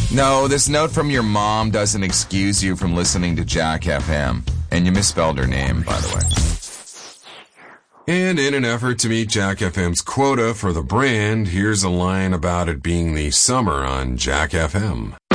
No, this note from your mom doesn't excuse you from listening to Jack FM. And you misspelled her name, by the way. And in an effort to meet Jack FM's quota for the brand, here's a line about it being the summer on Jack FM.